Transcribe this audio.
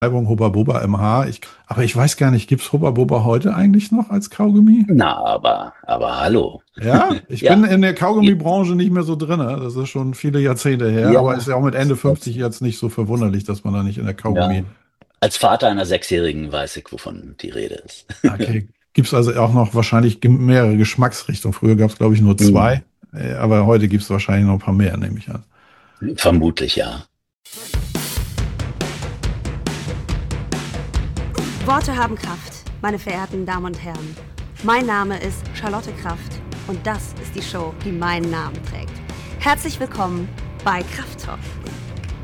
Werbung Hubba Bubba im Haar. Aber ich weiß gar nicht, gibt's Hubba Bubba heute eigentlich noch als Kaugummi? Na, aber hallo. Ja, ich bin Ja, in der ja, Kaugummibranche nicht mehr so drin. Das ist schon viele Jahrzehnte her, aber ist ja. ja auch mit Ende 50 jetzt nicht so verwunderlich, dass man da nicht in der Kaugummi. Ja. Als Vater einer Sechsjährigen weiß ich, wovon die Rede ist. Okay, gibt's also auch noch wahrscheinlich mehrere Geschmacksrichtungen. Früher gab's glaube ich, nur Hm, zwei, aber heute gibt's wahrscheinlich noch ein paar mehr, nehme ich an. vermutlich ja. Worte haben Kraft, meine verehrten Damen und Herren. Mein Name ist Charlotte Kraft und das ist die Show, die meinen Namen trägt. Herzlich willkommen bei Kraft Talk.